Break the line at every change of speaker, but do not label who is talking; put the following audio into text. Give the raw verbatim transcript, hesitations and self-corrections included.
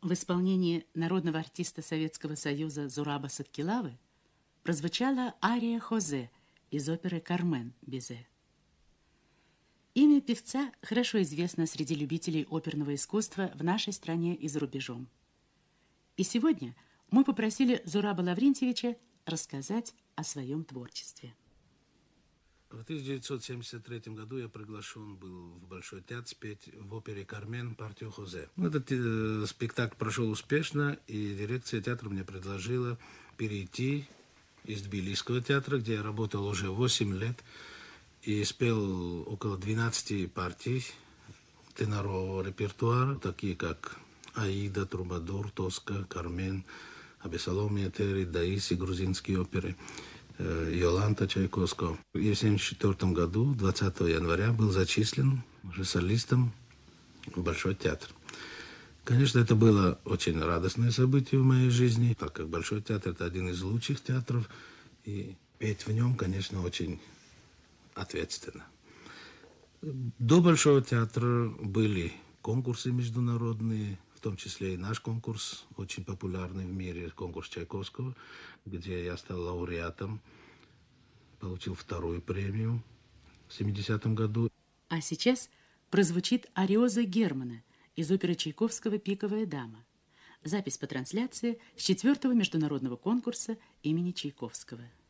В исполнении народного артиста Советского Союза Зураба Саткилавы прозвучала ария Хозе из оперы «Кармен» Бизе. Имя певца хорошо известно среди любителей оперного искусства в нашей стране и за рубежом. И сегодня мы попросили Зураба Лаврентьевича рассказать о своем творчестве.
В тысяча девятьсот семьдесят третьем году я приглашен был в Большой театр спеть в опере «Кармен» партию Хозе. Этот э, спектакль прошел успешно, и дирекция театра мне предложила перейти из Тбилисского театра, где я работал уже восемь лет, и спел около двенадцати партий тенорового репертуара, такие как «Аида», «Трубадур», «Тоска», «Кармен», «Абесалом и Этери», «Даиси», грузинские оперы, Йоланта Чайковского. И в тысяча девятьсот семьдесят четвёртом году, двадцатого января, был зачислен уже солистом в Большой театр. Конечно, это было очень радостное событие в моей жизни, так как Большой театр – это один из лучших театров, и петь в нем, конечно, очень ответственно. До Большого театра были конкурсы международные, в том числе и наш конкурс, очень популярный в мире, конкурс Чайковского, где я стал лауреатом, получил вторую премию в семидесятом году.
А сейчас прозвучит ариоза Германа из оперы Чайковского «Пиковая дама». Запись по трансляции с четвертого международного конкурса имени Чайковского.